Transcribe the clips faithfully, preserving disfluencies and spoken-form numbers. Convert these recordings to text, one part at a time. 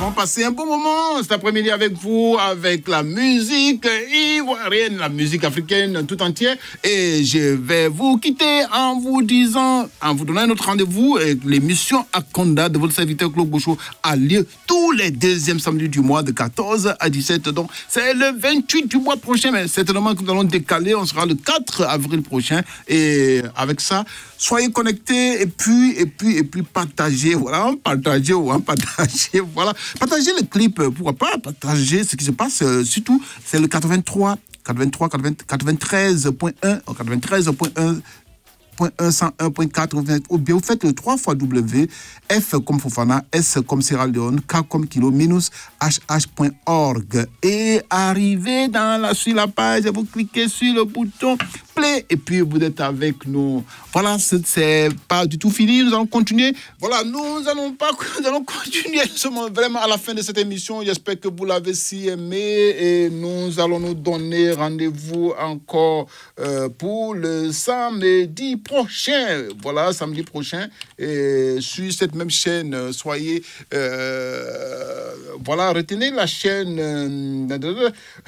avons passé un bon moment cet après-midi avec vous, avec la musique ivoirienne, la musique africaine tout entière. Et je vais vous quitter en vous disant, en vous donnant notre rendez-vous. L'émission Akonda de votre serviteur Claude Bouchot a lieu tous les deuxièmes samedis du mois de quatorze à dix-sept. Donc, c'est le vingt-huit du mois prochain. Mais certainement que nous allons décaler. On sera le quatre avril prochain. Et avec ça, soyez connectés et puis, et puis, et puis partagez. Voilà, partagez, ouais, partagez. Voilà, partagez le clip. Pourquoi pas partager ce qui se passe. Euh, surtout, c'est le quatre-vingt-trois, quatre-vingt-trois, quatre-vingt-treize point un, quatre-vingt-treize point un. cent un point quatre ou bien vous faites le trois fois W, F comme Fofana, S comme Sierra Leone, K comme Kilo, minus H H point org. Et arrivez dans la, sur la page, vous cliquez sur le bouton play et puis vous êtes avec nous. Voilà, c'est, c'est pas du tout fini, nous allons continuer. Voilà, nous allons pas, nous allons continuer. Nous sommes vraiment à la fin de cette émission. J'espère que vous l'avez si aimé et nous allons nous donner rendez-vous encore euh, pour le samedi prochain. Voilà, samedi prochain. Et sur cette même chaîne, soyez... Euh, voilà, retenez la chaîne... Euh,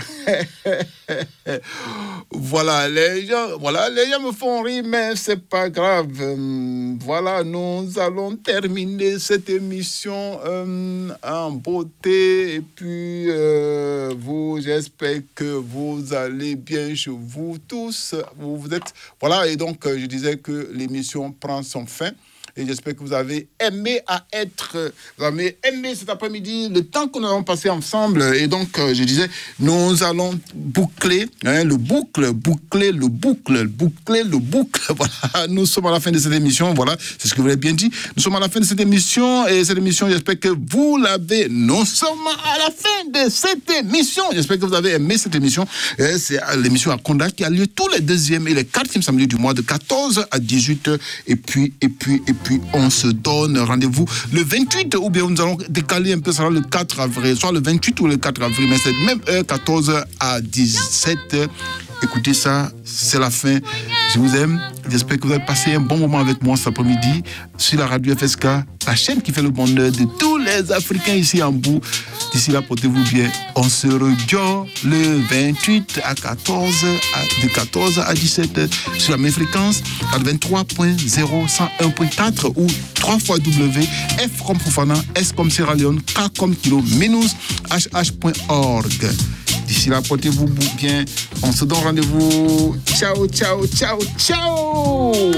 voilà, les gens, voilà, les gens me font rire, mais c'est pas grave. Euh, voilà, nous allons terminer cette émission euh, en beauté. Et puis, euh, vous, j'espère que vous allez bien chez vous tous. Vous, vous êtes... Voilà, et donc, je disais que l'émission prend son fin. Et j'espère que vous avez aimé à être, vous avez aimé cet après-midi, le temps que nous avons passé ensemble. Et donc, euh, je disais, nous allons boucler, hein, le boucle, boucler, le boucle, boucler, le boucle. Voilà, nous sommes à la fin de cette émission. Voilà, c'est ce que vous avez bien dit. Nous sommes à la fin de cette émission. Et cette émission, j'espère que vous l'avez. Nous sommes à la fin de cette émission. J'espère que vous avez aimé cette émission. Et c'est l'émission Akonda qui a lieu tous les deuxièmes et les quatrièmes samedis du mois de quatorze à dix-huit. Et puis, et puis, et puis. Puis on se donne rendez-vous le vingt-huit ou bien nous allons décaler un peu, ça sera le quatre avril, soit le vingt-huit ou le quatre avril, mais c'est même heure, quatorze à dix-sept. Écoutez ça, c'est la fin. Je vous aime. J'espère que vous avez passé un bon moment avec moi cet après-midi sur la radio F S K, la chaîne qui fait le bonheur de tous les Africains ici en bout. D'ici là, portez-vous bien. On se rejoint le vingt-huit à quatorze, de quatorze à dix-sept sur la même fréquence, quatre-vingt-trois point zéro, cent un point quatre ou trois fois W, F comme Fofana, S comme Sierra Leone, K comme Kilo, minus H H point org. D'ici là, portez-vous bien. On se donne rendez-vous. Ciao, ciao, ciao, ciao.